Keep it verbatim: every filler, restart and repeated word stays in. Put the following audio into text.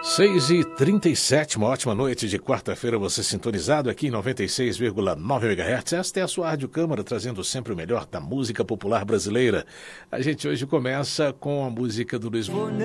seis e trinta e sete, uma ótima noite de quarta-feira, você sintonizado aqui em noventa e seis vírgula nove megahertz. Esta é a sua Rádio Câmara, trazendo sempre o melhor da música popular brasileira. A gente hoje começa com a música do Luiz